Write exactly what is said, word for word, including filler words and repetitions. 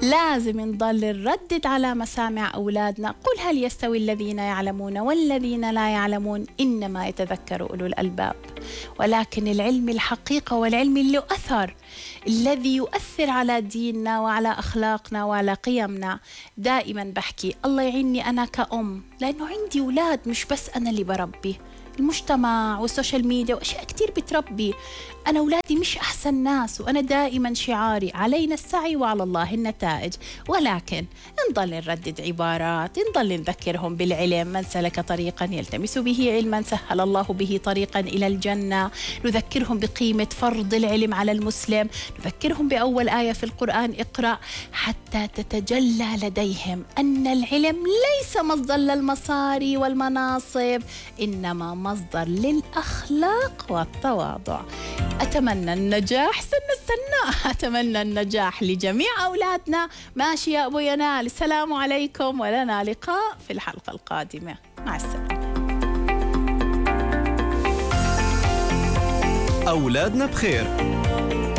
لازم نضل نردد على مسامع أولادنا: قل هل يستوي الذين يعلمون والذين لا يعلمون، إنما يتذكر أولو الألباب. ولكن العلم الحقيقة والعلم اللي أثر، الذي يؤثر على ديننا وعلى أخلاقنا وعلى قيمنا. دائما بحكي الله يعيني أنا كأم، لأنه عندي أولاد، مش بس أنا اللي بربي، المجتمع والسوشيال ميديا وأشياء كتير بتربي. أنا أولادي مش أحسن ناس، وأنا دائما شعاري علينا السعي وعلى الله النتائج. ولكن نضل نردد عبارات، نضل نذكرهم بالعلم: من سلك طريقا يلتمس به علما سهل الله به طريقا إلى الجنة. نذكرهم بقيمة فرض العلم على المسلم، نذكرهم بأول آية في القرآن: اقرأ حتى تتجلى لديهم أن العلم ليس مصدر للمصاري والمناصب، إنما مصدر للأخلاق والتواضع. أتمنى النجاح، سنستنى، أتمنى النجاح لجميع أولادنا. ماشي يا أبو ينال، السلام عليكم، ولنا لقاء في الحلقة القادمة. مع السلامة. أولادنا بخير.